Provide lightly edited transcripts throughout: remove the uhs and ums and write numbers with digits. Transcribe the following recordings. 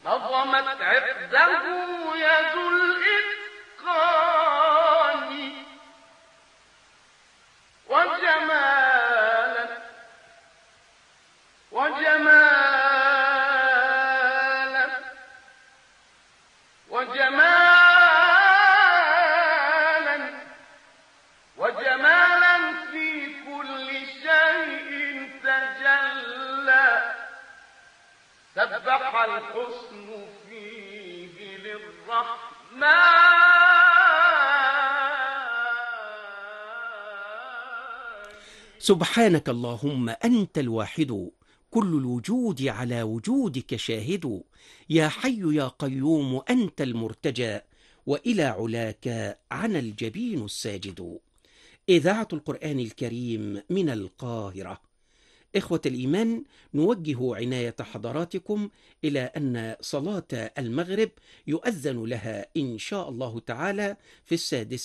نظمت عقده يد الإتقان وجمالا وجمالا وجمالا وجمالا في كل شيء تجلى سبح الحسن فيه للرحمن. سبحانك اللهم أنت الواحد، كل الوجود على وجودك شاهد. يا حي يا قيوم أنت المرتجى، وإلى علاك عن الجبين الساجد. إذاعة القرآن الكريم من القاهرة. إخوة الإيمان، نوجه عناية حضراتكم إلى أن صلاة المغرب يؤذن لها إن شاء الله تعالى في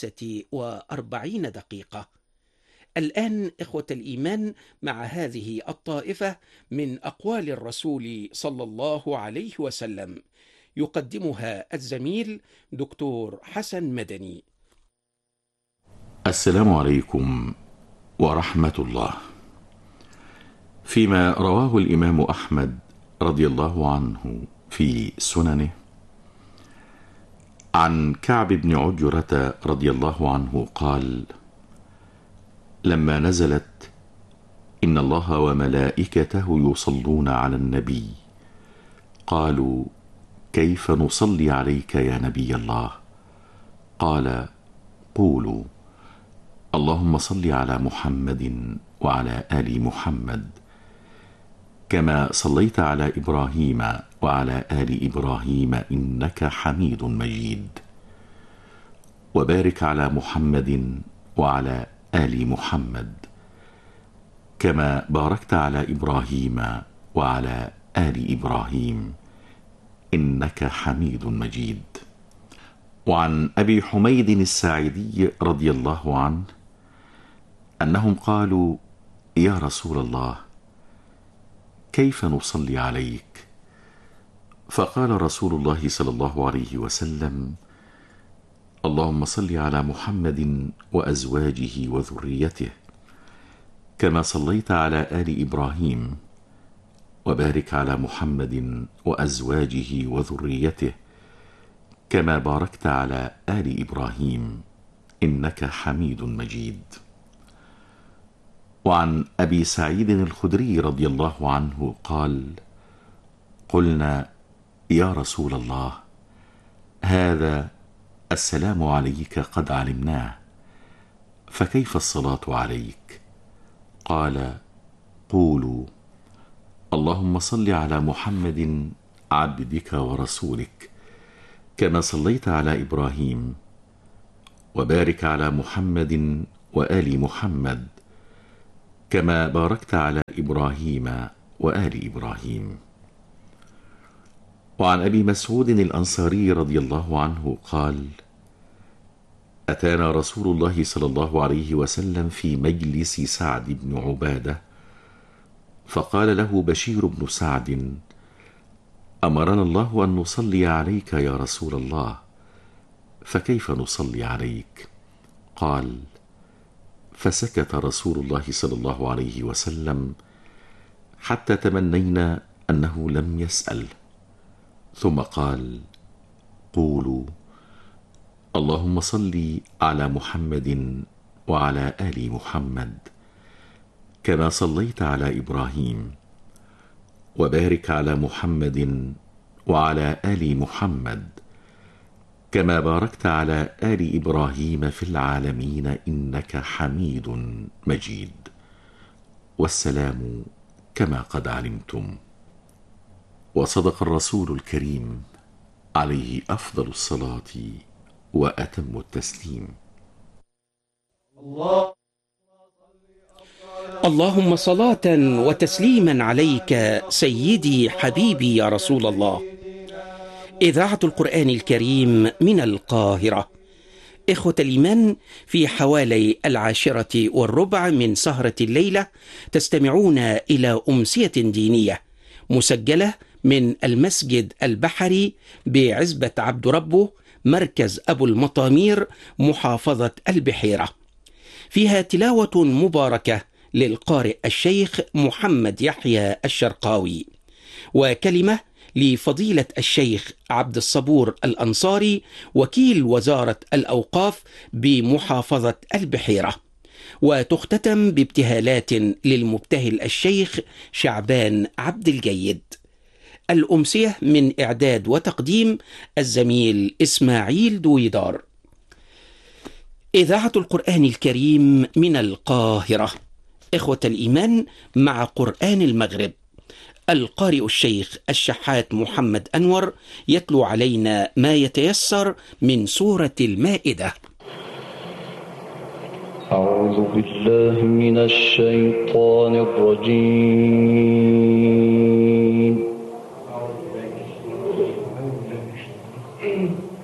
46 الآن إخوة الإيمان مع هذه الطائفة من أقوال الرسول صلى الله عليه وسلم، يقدمها الزميل دكتور حسن مدني. السلام عليكم ورحمة الله. فيما رواه الإمام أحمد رضي الله عنه في سننه عن كعب بن عجرة رضي الله عنه قال: لما نزلت إن الله وملائكته يصلون على النبي قالوا: كيف نصلي عليك يا نبي الله؟ قال: قولوا: اللهم صل على محمد وعلى آل محمد كما صليت على إبراهيم وعلى آل إبراهيم إنك حميد مجيد، وبارك على محمد وعلى آل محمد كما باركت على إبراهيم وعلى آل إبراهيم إنك حميد مجيد. وعن أبي حميد الساعدي رضي الله عنه أنهم قالوا: يا رسول الله، كيف نصلي عليك؟ فقال رسول الله صلى الله عليه وسلم: اللهم صل على محمد وأزواجه وذريته كما صليت على آل إبراهيم، وبارك على محمد وأزواجه وذريته كما باركت على آل إبراهيم إنك حميد مجيد. وعن أبي سعيد الخدري رضي الله عنه قال: قلنا: يا رسول الله، هذا السلام عليك قد علمناه، فكيف الصلاة عليك؟ قال: قولوا: اللهم صل على محمد عبدك ورسولك كما صليت على إبراهيم، وبارك على محمد وآل محمد كما باركت على إبراهيم وآل إبراهيم. وعن أبي مسعود الأنصاري رضي الله عنه قال: أتانا رسول الله صلى الله عليه وسلم في مجلس سعد بن عبادة، فقال له بشير بن سعد: أمرنا الله أن نصلي عليك يا رسول الله، فكيف نصلي عليك؟ قال: فسكت رسول الله صلى الله عليه وسلم حتى تمنينا أنه لم يسأل، ثم قال: قولوا: اللهم صل على محمد وعلى آل محمد كما صليت على إبراهيم، وبارك على محمد وعلى آل محمد كما باركت على آل إبراهيم في العالمين إنك حميد مجيد، والسلام كما قد علمتم. وصدق الرسول الكريم عليه أفضل الصلاة وأتم التسليم. اللهم صلاة وتسليما عليك سيدي حبيبي يا رسول الله. إذاعة القرآن الكريم من القاهرة. إخوة الإيمان، في حوالي 10:15 من سهرة الليلة تستمعون إلى أمسية دينية مسجلة من المسجد البحري بعزبة عبد ربه، مركز أبو المطامير، محافظة البحيرة. فيها تلاوة مباركة للقارئ الشيخ محمد يحيى الشرقاوي، وكلمة لفضيلة الشيخ عبد الصبور الأنصاري وكيل وزارة الأوقاف بمحافظة البحيرة. وتختتم بابتهالات للمبتهل الشيخ شعبان عبد الجيد. الأمسية من إعداد وتقديم الزميل إسماعيل دويدار. إذاعة القرآن الكريم من القاهرة. إخوة الإيمان، مع قرآن المغرب القارئ الشيخ الشحات محمد أنور يتلو علينا ما يتيسر من سورة المائدة. أعوذ بالله من الشيطان الرجيم.